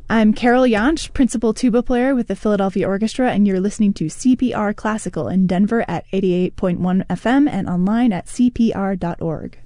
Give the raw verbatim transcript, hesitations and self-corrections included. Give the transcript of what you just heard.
I'm Carol Jansch, principal tuba player with the Philadelphia Orchestra, and you're listening to C P R Classical in Denver at eighty-eight point one F M and online at C P R dot org.